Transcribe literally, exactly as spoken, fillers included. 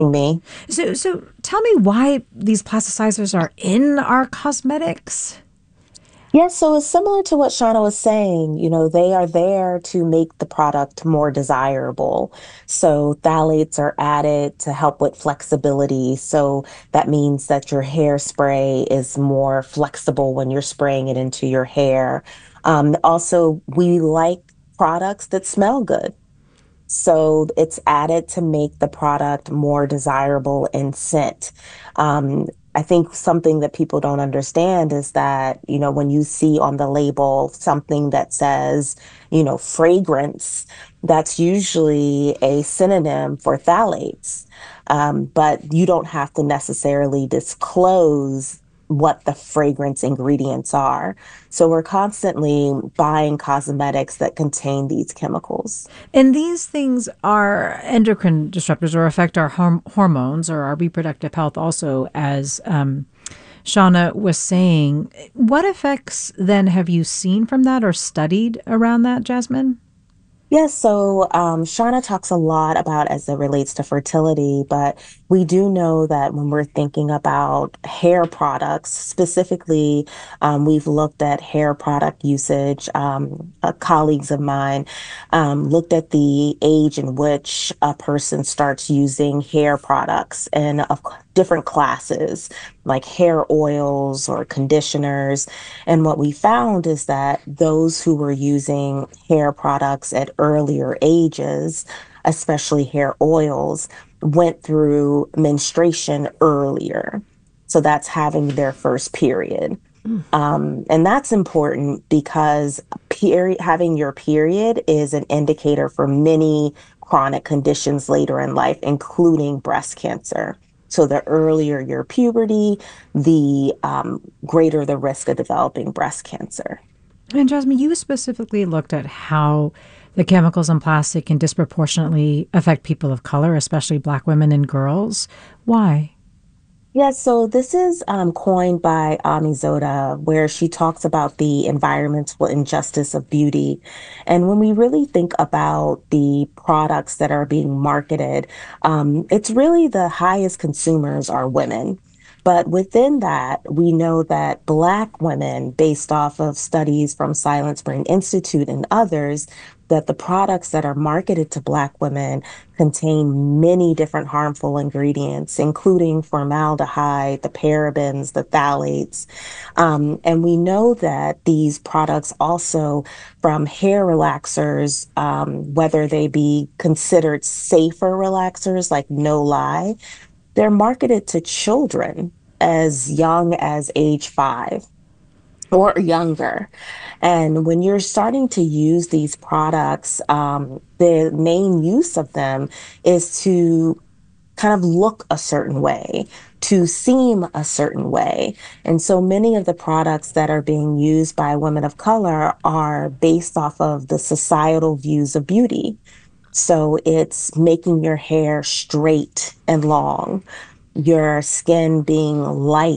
Me. So, so tell me why these plasticizers are in our cosmetics. Yes, so it's similar to what Shauna was saying. You know, they are there to make the product more desirable. So phthalates are added to help with flexibility. So that means that your hairspray is more flexible when you're spraying it into your hair. Um, also, we like products that smell good. So it's added to make the product more desirable in scent. Um, I think something that people don't understand is that, you know, when you see on the label something that says, you know, fragrance, that's usually a synonym for phthalates. Um, but you don't have to necessarily disclose what the fragrance ingredients are. So we're constantly buying cosmetics that contain these chemicals. And these things are endocrine disruptors or affect our horm- hormones or our reproductive health, also, as um, Shauna was saying. What effects then have you seen from that or studied around that, Jasmine? Yes, so um, Shauna talks a lot about as it relates to fertility, but we do know that when we're thinking about hair products, specifically, um, we've looked at hair product usage. Um, uh, colleagues of mine um, looked at the age in which a person starts using hair products and of c- different classes, like hair oils or conditioners. And what we found is that those who were using hair products at earlier ages, especially hair oils, went through menstruation earlier. So that's having their first period. Um, and that's important because period, having your period is an indicator for many chronic conditions later in life, including breast cancer. So the earlier your puberty, the um, greater the risk of developing breast cancer. And Jasmine, you specifically looked at how the chemicals in plastic can disproportionately affect people of color, especially Black women and girls. Why? Yeah, so this is um, coined by Ami Zoda, where she talks about the environmental injustice of beauty. And when we really think about the products that are being marketed, um, it's really the highest consumers are women. But within that, we know that Black women, based off of studies from Silent Spring Institute and others, that the products that are marketed to Black women contain many different harmful ingredients, including formaldehyde, the parabens, the phthalates. Um, and we know that these products also, from hair relaxers, um, whether they be considered safer relaxers like No Lie, they're marketed to children as young as age five or younger. And when you're starting to use these products, um, the main use of them is to kind of look a certain way, to seem a certain way. And so many of the products that are being used by women of color are based off of the societal views of beauty. So it's making your hair straight and long, your skin being light